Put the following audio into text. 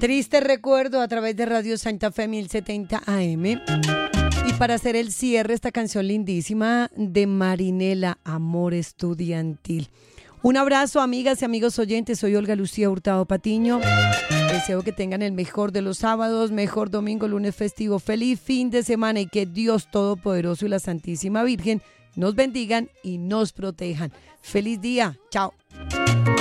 Triste recuerdo a través de Radio Santa Fe 1070 AM. Y para hacer el cierre, esta canción lindísima de Marinela, Amor Estudiantil. Un abrazo, amigas y amigos oyentes. Soy Olga Lucía Hurtado Patiño. Deseo que tengan el mejor de los sábados, mejor domingo, lunes festivo. Feliz fin de semana y que Dios Todopoderoso y la Santísima Virgen nos bendigan y nos protejan. Feliz día. Chao.